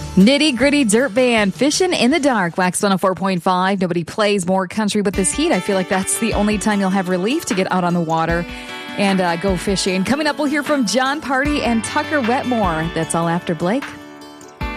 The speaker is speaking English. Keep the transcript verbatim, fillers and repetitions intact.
Nitty Gritty Dirt Band, Fishing in the Dark, Wax one oh four point five. Nobody plays more country with this heat. I feel like that's the only time you'll have relief to get out on the water and uh, go fishing. Coming up, we'll hear from John Party and Tucker Wetmore. That's all after Blake.